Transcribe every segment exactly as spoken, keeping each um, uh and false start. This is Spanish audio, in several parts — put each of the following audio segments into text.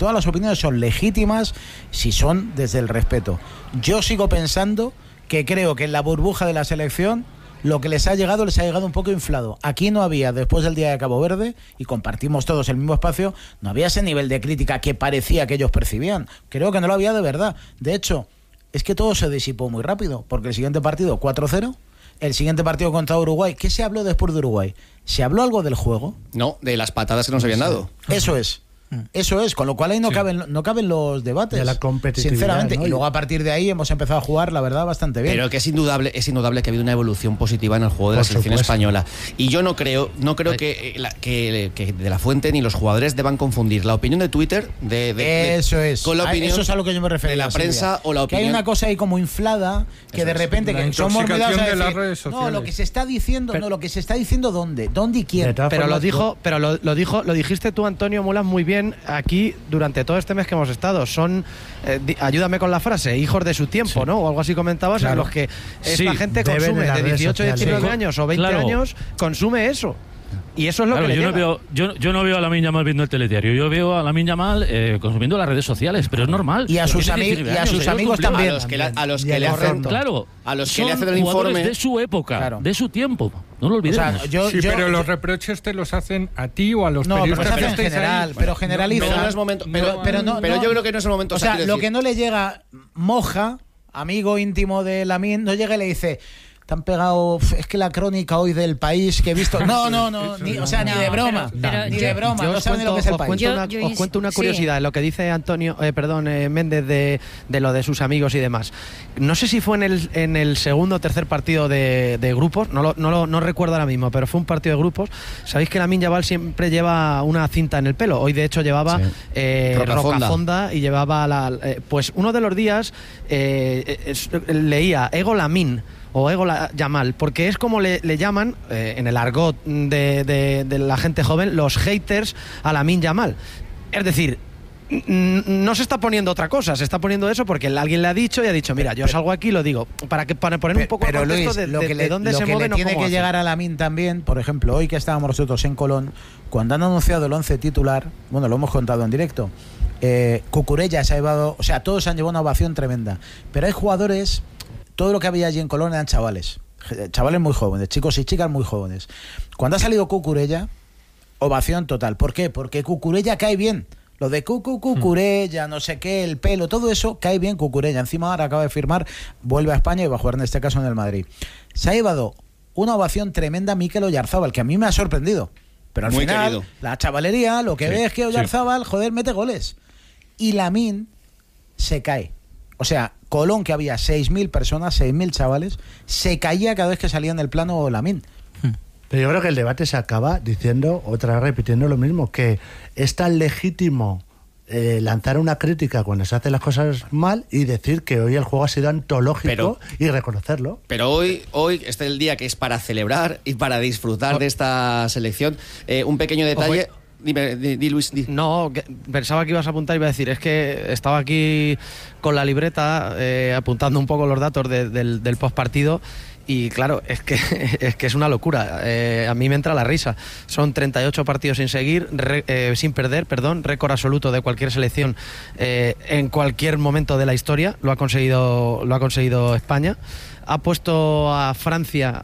todas las opiniones son legítimas si son desde el respeto. Yo sigo pensando que creo que en la burbuja de la selección lo que les ha llegado, les ha llegado un poco inflado. Aquí no había, después del día de Cabo Verde, y compartimos todos el mismo espacio, no había ese nivel de crítica que parecía que ellos percibían. Creo que no lo había de verdad. De hecho, es que todo se disipó muy rápido, porque el siguiente partido, cuatro cero, el siguiente partido contra Uruguay, ¿qué se habló después de Uruguay? ¿Se habló algo del juego? No, de las patadas que nos habían dado. Eso es. Eso es, con lo cual ahí no, sí. caben, no caben los debates. De la competitividad, sinceramente, ¿no? y luego a partir de ahí hemos empezado a jugar, la verdad, bastante bien. Pero que es indudable, es indudable que ha habido una evolución positiva en el juego de Por la selección supuesto. española. Y yo no creo, no creo que, la, que, que de la Fuente ni los jugadores deban confundir la opinión de Twitter de, de, eso es. con la opinión eso es a lo que yo me refiero. De la prensa o la opinión. Que hay una cosa ahí como inflada que eso de repente es. que somos obligados a decir, las redes sociales. No, lo que se está diciendo, pero, no, lo que se está diciendo dónde, dónde y quién. Pero lo dijo, pero lo, lo dijo, lo dijiste tú, Antonio Mulas, muy bien aquí durante todo este mes que hemos estado. Son, eh, di, ayúdame con la frase, hijos de su tiempo, sí. ¿no? O algo así comentabas, claro. en los que esta sí, gente consume de dieciocho, diecinueve años o veinte claro. años, consume eso. Y eso es lo claro, que le yo llega. no veo yo, yo no veo a Lamine Yamal viendo el telediario, yo veo a Lamine Yamal eh, consumiendo las redes sociales, pero es normal. Y a sus, ami- y a sus amigos también. A los que, la, a los que le hacen, claro, a los que le hacen el informe de su época, claro. de su tiempo. No lo olvidemos. O sea, yo, sí, yo, pero yo, los reproches te los hacen a ti o a los no, periodistas. No, pero en general, ahí. pero generaliza. Pero no es momento. Pero, no, pero, no, pero no, yo creo que no es el momento. O sea, lo que no le llega, Moja, amigo íntimo de Lamine, no llega y le dice: te han pegado, es que la crónica hoy del País que he visto. No, no, no, ni, o sea, no, ni de broma, pero, pero ni yo, de broma, no saben lo que es el País. Cuento yo, una, yo, os cuento una curiosidad, sí. lo que dice Antonio, eh, perdón, eh, Méndez de, de lo de sus amigos y demás. No sé si fue en el, en el segundo o tercer partido de, de grupos, no lo, no lo no recuerdo ahora mismo, pero fue un partido de grupos. Sabéis que Lamine Yamal siempre lleva una cinta en el pelo. Hoy, de hecho, llevaba sí. eh, Rocafonda. Rocafonda y llevaba la. Eh, pues uno de los días eh, eh, leía Ego Lamine o Ego Yamal, porque es como le, le llaman, eh, en el argot de, de, de la gente joven, los haters a Lamine Yamal. Es decir, n- no se está poniendo otra cosa, se está poniendo eso porque alguien le ha dicho y ha dicho, mira, yo salgo aquí y lo digo, para, que, para poner un poco pero, el contexto Luis, de, lo de, que le, de dónde lo se que mueven le tiene o cómo que hacen. llegar a Lamine también, por ejemplo, hoy que estábamos nosotros en Colón, cuando han anunciado el once titular, bueno, lo hemos contado en directo, eh, Cucurella se ha llevado, o sea, todos han llevado una ovación tremenda, pero hay jugadores, todo lo que había allí en Colón eran chavales, chavales muy jóvenes, chicos y chicas muy jóvenes. Cuando ha salido Cucurella, ovación total. ¿Por qué? Porque Cucurella cae bien. Lo de Cucu, Cucurella, no sé qué, el pelo, todo eso cae bien Cucurella. Encima ahora acaba de firmar, vuelve a España y va a jugar en este caso en el Madrid. Se ha llevado una ovación tremenda a Mikel Oyarzábal, que a mí me ha sorprendido. Pero al muy final, querido. La chavalería, lo que sí, ve es que Oyarzábal, sí. joder, mete goles. Y Lamine se cae. O sea, Colón, que había seis mil personas, seis mil chavales, se caía cada vez que salía en el plano Lamine. Pero yo creo que el debate se acaba diciendo, otra vez repitiendo lo mismo, que es tan legítimo eh, lanzar una crítica cuando se hacen las cosas mal y decir que hoy el juego ha sido antológico pero, y reconocerlo. Pero hoy, hoy este es el día que es para celebrar y para disfrutar de esta selección. Eh, un pequeño detalle... Ojo. Dime, di, di Luis, di. No, que pensaba que ibas a apuntar y iba a decir, es que estaba aquí con la libreta eh, apuntando un poco los datos de, del, del postpartido y claro, es que es que es una locura. Eh, a mí me entra la risa. Son treinta y ocho partidos sin seguir, re, eh, sin perder, perdón, récord absoluto de cualquier selección eh, en cualquier momento de la historia. Lo ha conseguido, lo ha conseguido España. Ha puesto a Francia,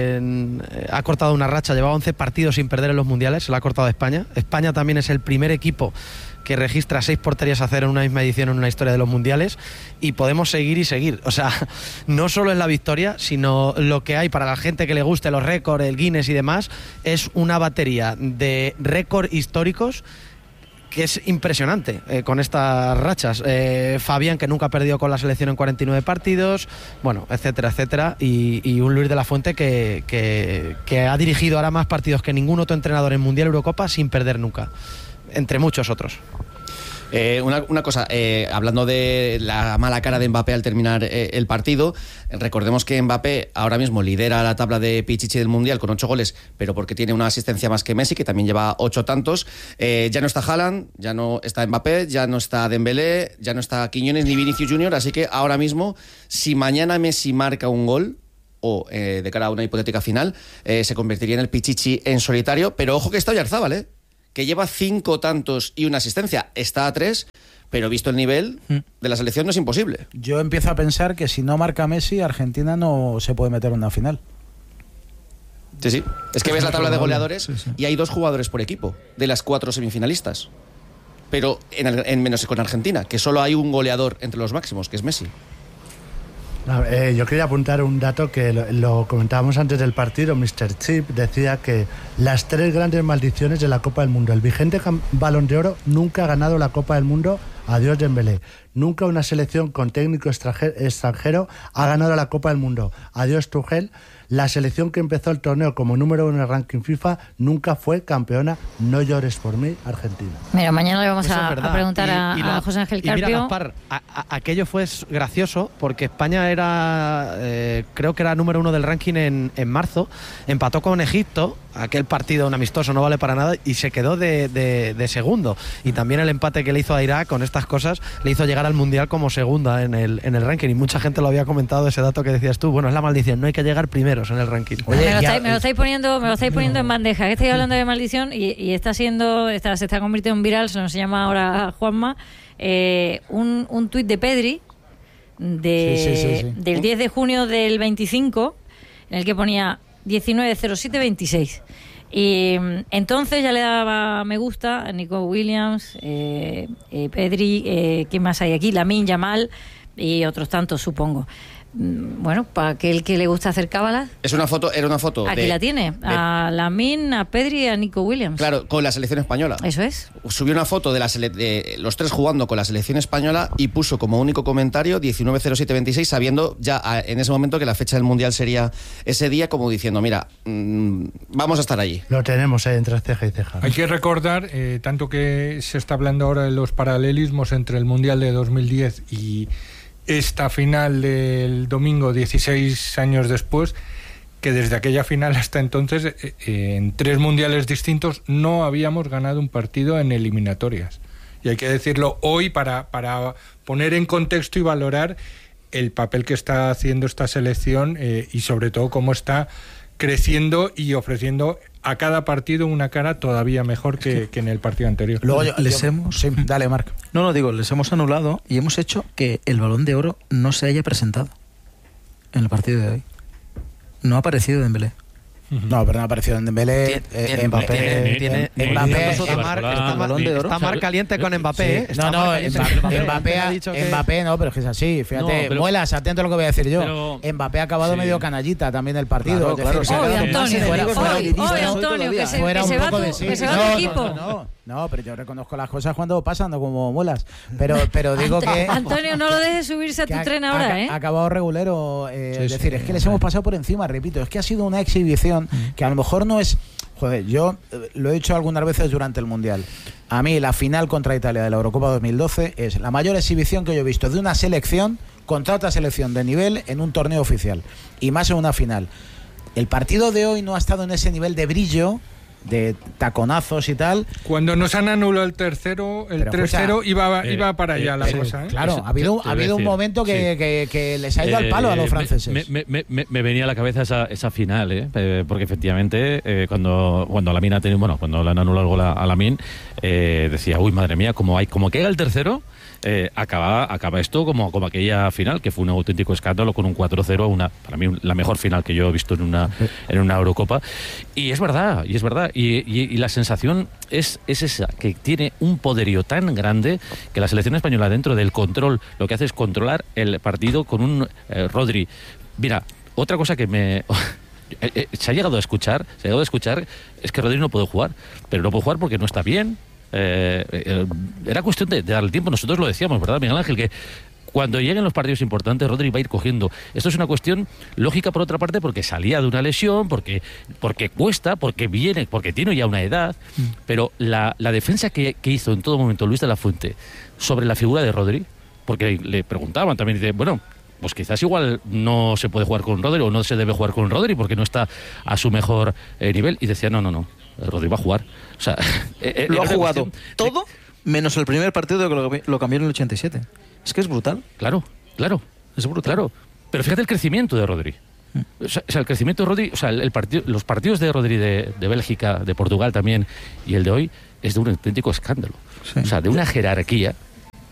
en, ha cortado una racha, llevaba once partidos sin perder en los mundiales, se la ha cortado a España. España también es el primer equipo que registra seis porterías a cero en una misma edición en una historia de los mundiales y podemos seguir y seguir. O sea, no solo es la victoria, sino lo que hay para la gente que le guste los récords, el Guinness y demás, es una batería de récords históricos que es impresionante eh, con estas rachas. Eh, Fabián, que nunca ha perdido con la selección en cuarenta y nueve partidos, bueno, etcétera, etcétera, y, y un Luis de la Fuente que, que, que ha dirigido ahora más partidos que ningún otro entrenador en Mundial Eurocopa sin perder nunca, entre muchos otros. Eh, una, una cosa, eh, hablando de la mala cara de Mbappé al terminar eh, el partido, recordemos que Mbappé ahora mismo lidera la tabla de Pichichi del Mundial con ocho goles, pero porque tiene una asistencia más que Messi, que también lleva ocho tantos. Eh, ya no está Haaland, ya no está Mbappé, ya no está Dembélé, ya no está Quiñones ni Vinicius Junior, así que ahora mismo, si mañana Messi marca un gol, o eh, de cara a una hipotética final, eh, se convertiría en el Pichichi en solitario, pero ojo que está Oyarzábal, ¿eh? que lleva cinco tantos y una asistencia, está a tres, pero visto el nivel de la selección no es imposible. Yo empiezo a pensar que si no marca Messi, Argentina no se puede meter en una final. Sí, sí. Es que ves la tabla de goleadores sí, sí. y hay dos jugadores por equipo de las cuatro semifinalistas. Pero en, en menos con Argentina, que solo hay un goleador entre los máximos, que es Messi. No, eh, yo quería apuntar un dato que lo, lo comentábamos antes del partido. mister Chip decía que las tres grandes maldiciones de la Copa del Mundo: el vigente Balón de Oro nunca ha ganado la Copa del Mundo, adiós Dembélé; nunca una selección con técnico extranjero, extranjero ha ganado la Copa del Mundo, adiós Tuchel; la selección que empezó el torneo como número uno en el ranking FIFA nunca fue campeona, no llores por mí, Argentina. Mira, mañana le vamos Eso a, es verdad. a preguntar Y- a, y la- a José Ángel y mira, Carpio. Gaspar, a- a- aquello fue gracioso porque España era, eh, creo que era número uno del ranking en, en marzo, empató con Egipto, aquel partido un amistoso no vale para nada, y se quedó de, de- de segundo. Y también el empate que le hizo a Irak con estas cosas le hizo llegar al Mundial como segunda en el, en el ranking, y mucha gente lo había comentado, ese dato que decías tú. Bueno, es la maldición, no hay que llegar primeros en el ranking. Oye, me, lo ya- estáis, me lo estáis poniendo, me lo estáis poniendo en bandeja. Que estáis hablando de maldición y, y está siendo, está, se está convirtiendo en viral, se nos llama ahora Juanma, eh, un, un tuit de Pedri de, Sí, sí, sí, sí. del diez de junio del veinticinco, en el que ponía diecinueve cero siete veintiséis. Y mm, entonces ya le daba me gusta a Nico Williams, eh, eh, Pedri, eh, ¿quién más hay aquí? Lamine Yamal y otros tantos, supongo. Mm, Bueno, para aquel que le gusta hacer cábalas, Es una foto, era una foto aquí de- la tiene. de- A Lamine, a Pedri y a Nico Williams. claro, con la selección española. Eso es. Subió una foto de, la sele- de los tres jugando con la selección española y puso como único comentario diecinueve cero siete veintiséis, sabiendo ya a- en ese momento que la fecha del Mundial sería ese día, como diciendo, mira, mmm, vamos a estar allí. Lo tenemos eh, entre ceja y ceja. Hay que recordar, eh, tanto que se está hablando ahora de los paralelismos entre el Mundial de dos mil diez y esta final del domingo, dieciséis años después, que desde aquella final hasta entonces, eh, eh, en tres mundiales distintos, no habíamos ganado un partido en eliminatorias. Y hay que decirlo hoy para, para poner en contexto y valorar el papel que está haciendo esta selección eh, y sobre todo cómo está creciendo y ofreciendo a cada partido una cara todavía mejor que, que en el partido anterior. Luego yo- Les yo- hemos- sí, dale, Marc. No, no, digo, les hemos anulado y hemos hecho que el Balón de Oro no se haya presentado en el partido de hoy. No ha aparecido Dembélé. No, pero no ha aparecido en Dembélé, Tiene- eh, tiene- Mbappé, tiene- tiene- eh, ni- Mbappé, ni- Está ni- Mar- Barcelona, está Mar- Balón de Oro. está Mar caliente con Mbappé, ¿eh? Sí. Está No, Mar no, caliente Mbappé, con Mbappé, Ha dicho que- Mbappé no, pero es que es así, fíjate, No, pero- muelas, atento a lo que voy a decir yo. Pero- Mbappé ha acabado sí. medio canallita también el partido. Claro, es decir, claro, se ha Hoy, quedado Antonio, más enemigos hoy, madridistas. hoy, soy Antonio, todavía. que se, Fuera que un se va, poco tu- de sí. que se va No, tu no, equipo. No, no, no, pero yo reconozco las cosas cuando pasan, no como muelas. Pero, pero digo Ant- que. Antonio, no lo dejes subirse a que tu ha- tren ha- ahora, ha ¿eh? acabado regulero. eh, Sí, es sí, decir, es que les sí. hemos pasado por encima, repito. Es que ha sido una exhibición que a lo mejor no es. Joder, yo eh, lo he dicho algunas veces durante el Mundial. A mí la final contra Italia de la Eurocopa dos mil doce es la mayor exhibición que yo he visto de una selección contra otra selección de nivel en un torneo oficial. Y más en una final. El partido de hoy no ha estado en ese nivel de brillo, de taconazos y tal. Cuando nos han anulado el tercero, el Pero, tres cero, escucha, iba, eh, iba para allá eh, la eh, cosa. ¿eh? Claro, Eso ha habido, te- te ha voy a habido un decir, momento que, sí. que- que les ha ido al palo a los Eh, franceses. Me, me- me- me- me venía a la cabeza esa, esa final, ¿eh? Eh, porque efectivamente eh, cuando cuando Lamine ha tenido, bueno, cuando le han anulado el gol a, a Lamine, eh, decía, uy, madre mía, como hay, como caiga el tercero, eh, acaba, acaba esto como, como aquella final, que fue un auténtico escándalo con un cuatro cero, una, para mí la mejor final que yo he visto en una, en una Eurocopa. Y es verdad, y es verdad, y, y- y la sensación es, es esa, que tiene un poderío tan grande que la selección española, dentro del control, lo que hace es controlar el partido con un eh, Rodri. Mira, otra cosa que me... eh, eh, se ha llegado a escuchar, se ha llegado a escuchar, es que Rodri no puede jugar, pero no puede jugar porque no está bien. Eh, eh, era cuestión de, de darle tiempo. Nosotros lo decíamos, ¿verdad, Miguel Ángel? Que cuando lleguen los partidos importantes, Rodri va a ir cogiendo. Esto es una cuestión lógica, por otra parte, porque salía de una lesión, porque, porque cuesta, porque viene, porque tiene ya una edad. Mm. Pero la, la defensa que, que hizo en todo momento Luis de la Fuente sobre la figura de Rodri, porque le preguntaban también, dice, bueno, pues quizás igual no se puede jugar con Rodri o no se debe jugar con Rodri porque no está a su mejor eh, nivel. Y decía, no, no, no, Rodri va a jugar. O sea, eh, Lo eh, ha jugado cuestión- todo menos el primer partido que lo, lo cambió en el ochenta y siete. Es que es brutal. Claro, claro, Es brutal. claro. Pero fíjate el crecimiento de Rodri. O sea, o sea, el crecimiento de Rodri, o sea, el, el partido, los partidos de Rodri de, de Bélgica, de Portugal también, y el de hoy, es de un auténtico escándalo. Sí. O sea, de una jerarquía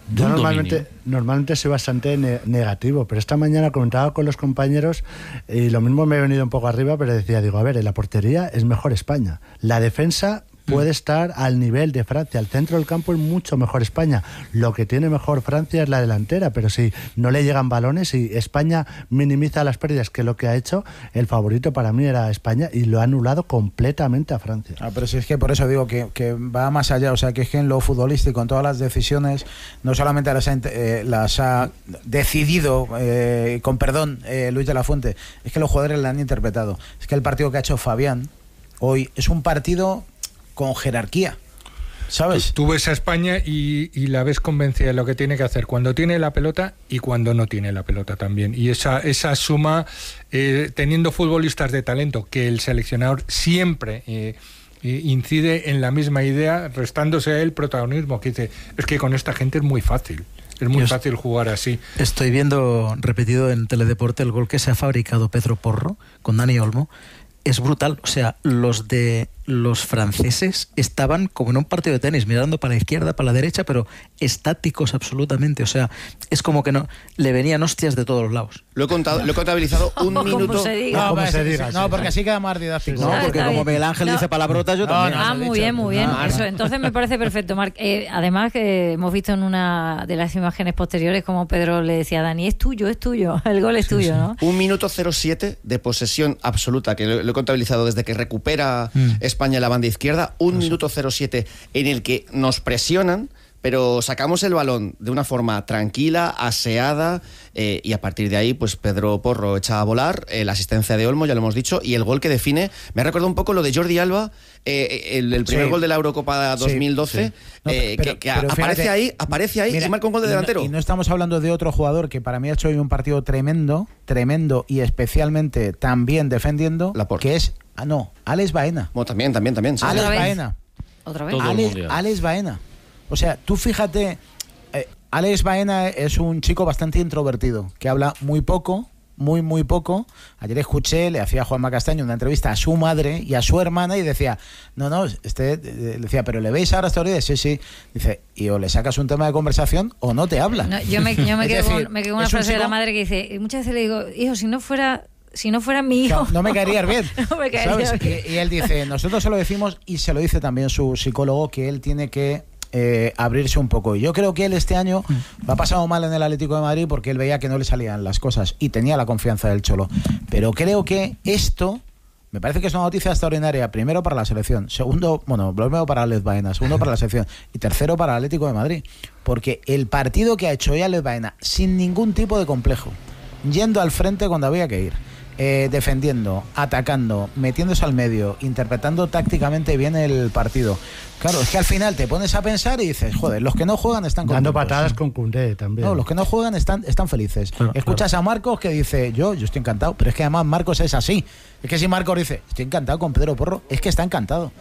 Yo un normalmente, dominio. normalmente soy bastante ne- negativo, pero esta mañana comentaba con los compañeros y lo mismo me he venido un poco arriba, pero decía, digo, a ver, en la portería es mejor España. La defensa puede estar al nivel de Francia. El centro del campo es mucho mejor España. Lo que tiene mejor Francia es la delantera, pero si no le llegan balones y España minimiza las pérdidas, que es lo que ha hecho, el favorito para mí era España y lo ha anulado completamente a Francia. Ah, pero si es que por eso digo que, que va más allá, o sea, que es que en lo futbolístico, en todas las decisiones, no solamente las ha, eh, las ha decidido, eh, con perdón, eh, Luis de la Fuente, es que los jugadores la han interpretado. Es que el partido que ha hecho Fabián hoy es un partido con jerarquía, ¿sabes? Tú ves a España y, y la ves convencida de lo que tiene que hacer cuando tiene la pelota y cuando no tiene la pelota también. Y esa, esa suma, eh, teniendo futbolistas de talento, que el seleccionador siempre eh, eh, incide en la misma idea, restándose a él protagonismo, que dice, es que con esta gente es muy fácil. Es muy Yo fácil jugar así. Estoy viendo repetido en Teledeporte el gol que se ha fabricado Pedro Porro con Dani Olmo. Es brutal, o sea, los de los franceses estaban como en un partido de tenis, mirando para la izquierda, para la derecha, pero estáticos absolutamente, o sea, es como que no le venían hostias de todos los lados. Lo he, contado, lo he contabilizado un Como minuto. se diga. No, Como pues, se sí, diga, sí, sí, no, sí. porque así queda más didáctico. No, Ah, porque está como bien. Miguel Ángel No. dice palabrotas, yo No, también. no, Ah, has muy dicho. bien, muy bien. No, Eso, no. entonces me parece perfecto, Marc. Eh, además que hemos visto en una de las imágenes posteriores como Pedro le decía a Dani, es tuyo, es tuyo, el gol es tuyo, ¿no? Un minuto cero siete de posesión absoluta, que lo, lo he contabilizado desde que recupera Mm. España la banda izquierda. Un minuto cero siete en el que nos presionan, pero sacamos el balón de una forma tranquila, aseada, eh, y a partir de ahí, pues Pedro Porro echa a volar, eh, la asistencia de Olmo, ya lo hemos dicho, y el gol que define, me ha recordado un poco lo de Jordi Alba, eh, el, el primer Sí. gol de la Eurocopa dos mil doce, Sí. No, eh, pero- que, que pero aparece fíjate, ahí, aparece ahí mira, y marca un gol de y no- delantero. Y no estamos hablando de otro jugador que para mí ha hecho hoy un partido tremendo, tremendo y especialmente también defendiendo, Laporte. que es, ah no, Alex Baena. Bueno, también, también, también. sí. Alex ¿Otra vez? Baena. Otra vez. Todo el Alex, mundial. Alex Baena. O sea, tú fíjate, eh, Alex Baena es un chico bastante introvertido, que habla muy poco, muy, muy poco. Ayer escuché, le hacía a Juanma Castaño una entrevista a su madre y a su hermana y decía, no, no, este, eh, le decía, pero ¿le veis ahora esta hora? Sí, sí. Dice, y o le sacas un tema de conversación o no te habla. No, yo me, yo me Es quedo decir, con, me quedo con una es un frase de la chico- madre que dice, y muchas veces le digo, hijo, si no fuera... Si no fuera mi hijo... No, no me caerías bien. No me caerías ¿sabes? bien. Y, y él dice, nosotros se lo decimos y se lo dice también su psicólogo, que él tiene que eh, abrirse un poco. Y yo creo que él este año lo ha pasado mal en el Atlético de Madrid porque él veía que no le salían las cosas y tenía la confianza del Cholo. Pero creo que esto... Me parece que es una noticia extraordinaria, primero para la selección, segundo, bueno, primero para Alex Baena, segundo para la selección y tercero para el Atlético de Madrid, porque el partido que ha hecho hoy Alex Baena, sin ningún tipo de complejo, yendo al frente cuando había que ir, eh, defendiendo, atacando, metiéndose al medio, interpretando tácticamente bien el partido. Claro, es que al final te pones a pensar y dices, joder, los que no juegan están Dando contentos. patadas con Koundé también. No, los que no juegan están, están felices. Claro, Escuchas a Marcos que dice, yo, yo estoy encantado, pero es que además Marcos es así. Es que si Marcos dice, estoy encantado con Pedro Porro, es que está encantado.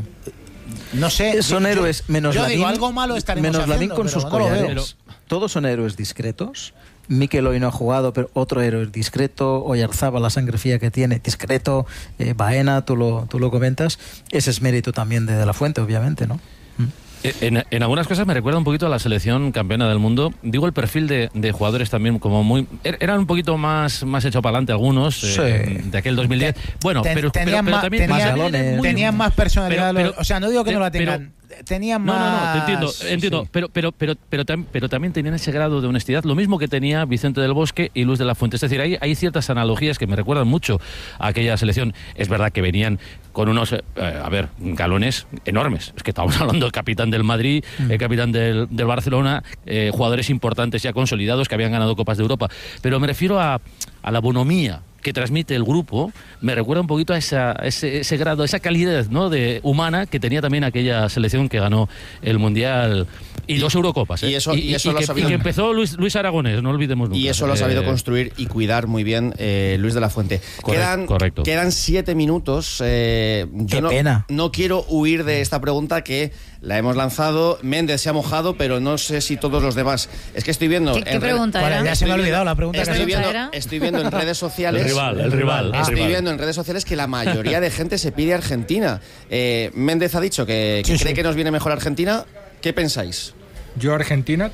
No sé. Son yo- héroes, menos yo Lamin, digo, algo malo estaremos menos Lamin haciendo, con pero sus no lo veo. collares. Todos son héroes discretos. Mikel hoy no ha jugado, pero otro héroe discreto. Oyarzabal, la sangre fría que tiene, discreto. Eh, Baena, tú lo, tú lo comentas. Ese es mérito también de De La Fuente, obviamente, ¿no? Mm. En, en algunas cosas me recuerda un poquito a la selección campeona del mundo. Digo, el perfil de, de jugadores también como muy... er- Eran un poquito más, más hecho para adelante algunos, Sí. eh, de aquel dos mil diez. Bueno, Ten- pero, pero, tenían pero más- también... tenían- más galones. muy- Tenían más personalidad. Pero- los- pero- o sea, no digo que no la pero- tengan. Tenían No, más. no, no, te entiendo, entiendo, sí. pero, pero, pero, pero, tam- pero también tenían ese grado de honestidad, lo mismo que tenía Vicente del Bosque y Luis de la Fuente. Es decir, hay, hay ciertas analogías que me recuerdan mucho a aquella selección. Es verdad que venían con unos, eh, a ver, galones enormes. Es que estamos hablando del capitán del Madrid, el capitán del, del Barcelona, eh, jugadores importantes ya consolidados que habían ganado Copas de Europa. Pero me refiero a, a la bonomía que transmite el grupo, me recuerda un poquito a, esa, a ese, ese grado, esa calidez, ¿no?, de humana que tenía también aquella selección que ganó el Mundial y, y dos Eurocopas. ¿eh? y eso- y eso lo ha que, sabido- y que empezó Luis, Luis Aragonés, no olvidemos nunca. Y eso lo ha sabido Eh, construir y cuidar muy bien eh, Luis de la Fuente. Correcto, quedan, correcto. quedan siete minutos. eh, yo Qué no, pena. no quiero huir de esta pregunta que la hemos lanzado. Méndez se ha mojado, pero no sé si todos los demás. Es que estoy viendo... ¿Qué, en qué red- pregunta Bueno, era? ya se me ha olvidado la pregunta que Estoy has hecho. viendo, era? estoy viendo en redes sociales... El rival, el rival. el Estoy rival. viendo en redes sociales que la mayoría de gente se pide Argentina. Eh, Méndez ha dicho que, que Sí, cree sí. que nos viene mejor Argentina. ¿Qué pensáis? Yo Argentina también.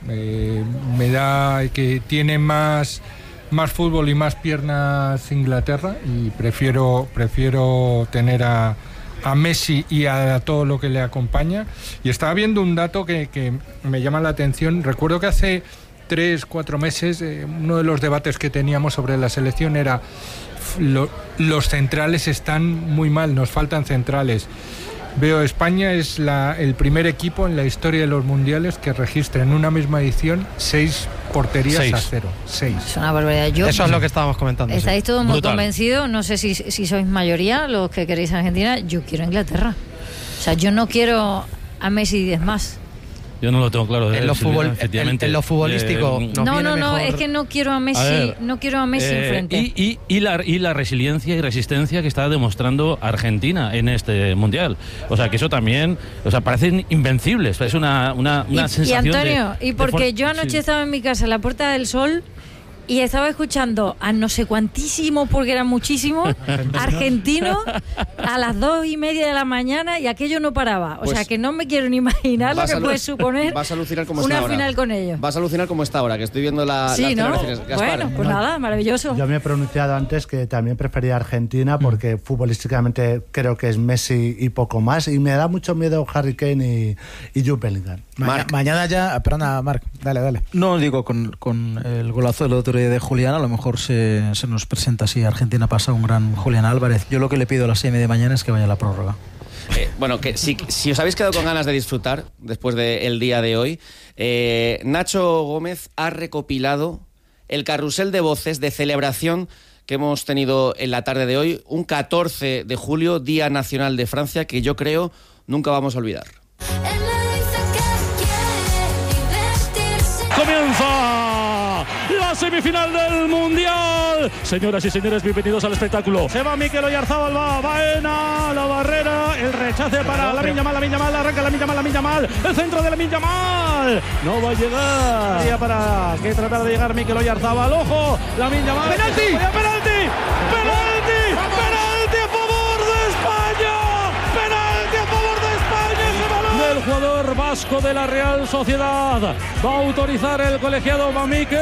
Eh, me da que tiene más, más fútbol y más piernas Inglaterra y prefiero, prefiero tener a, a Messi y a todo lo que le acompaña. Y estaba viendo un dato que, que me llama la atención. Recuerdo que hace tres, cuatro meses eh, uno de los debates que teníamos sobre la selección era lo, los centrales están muy mal, nos faltan centrales. Veo España es la, el primer equipo en la historia de los mundiales que registra en una misma edición seis porterías Seis. a cero. Seis. Es una barbaridad. Yo, Eso es lo que estábamos comentando. estáis sí. todos muy Brutal. convencidos, no sé si, si sois mayoría los que queréis a Argentina, yo quiero a Inglaterra. O sea, yo no quiero a Messi y diez más. Yo no lo tengo claro. En lo, Silvia, fútbol, efectivamente. en, en lo futbolístico. Eh, nos No, viene no, no, mejor- es que no quiero a Messi, A ver, no quiero a Messi Eh, enfrente. y, y, y, la, y la resiliencia y resistencia que está demostrando Argentina en este mundial. O sea, que eso también, o sea, parecen invencibles. Es una, una, una y, y sensación de- Antonio, y de porque fuer- yo anoche sí. estaba en mi casa en la Puerta del Sol y estaba escuchando a no sé cuantísimos, porque eran muchísimos, argentinos a las dos y media de la mañana y aquello no paraba. O Pues sea que no me quiero ni imaginar lo vas que a alu- puede suponer vas a alucinar como una está ahora. final con ellos. Vas a alucinar como está ahora, que estoy viendo la, Sí, las ¿no? celebraciones. Gaspar. Bueno, pues nada, maravilloso. Yo me he pronunciado antes que también prefería Argentina porque futbolísticamente creo que es Messi y poco más. Y me da mucho miedo Harry Kane y, y Jude Bellingham. Ma- Marc. mañana ya, perdona, Marc, dale, dale. No, digo, con, con el golazo del otro día de Julián, a lo mejor se, se nos presenta así. Argentina pasa un gran Julián Álvarez. Yo lo que le pido a las seis y media de mañana es que vaya a la prórroga. Eh, bueno, que si, si os habéis quedado con ganas de disfrutar después del día de hoy, eh, Nacho Gómez ha recopilado el carrusel de voces de celebración que hemos tenido en la tarde de hoy, un catorce de julio, Día Nacional de Francia, que yo creo nunca vamos a olvidar. Comienza la semifinal del Mundial. Señoras y señores, bienvenidos al espectáculo. Se va Mikel Oyarzabal, va Baena, la barrera, el rechace para Lamine Yamal, Lamine Yamal, arranca Lamine Yamal, Lamine Yamal, el centro de Lamine Yamal. No va a llegar. Sería para que tratara de llegar Mikel Oyarzabal. Ojo, Lamine Yamal. ¡Penalti! ¡Penalti! ¡Penalti! ¡Penalti a favor de España! ¡Penalti a favor de España! ¡Ese balón del jugador vasco de la Real Sociedad! Va a autorizar el colegiado Mamique.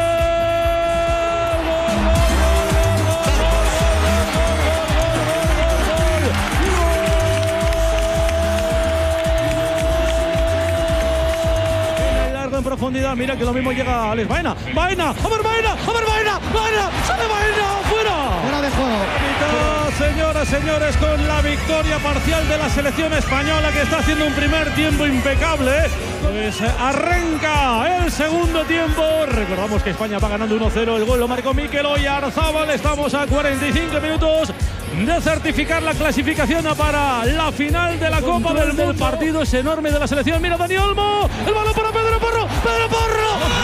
En profundidad, mira que lo mismo llega Alex Baena. Baena, a ver Baena, a ver Baena, Baena, sale Baena, fuera. Fuera de juego. Mitad, señoras, señores, con la victoria parcial de la selección española que está haciendo un primer tiempo impecable. Pues arranca el segundo tiempo. Recordamos que España va ganando uno cero. El gol lo marcó Mikel Oyarzabal. Estamos a cuarenta y cinco minutos de certificar la clasificación para la final de la Copa del Mundo. El partido es enorme de la selección. Mira Dani Olmo. El balón para Pedro Porro. Pedro Porro.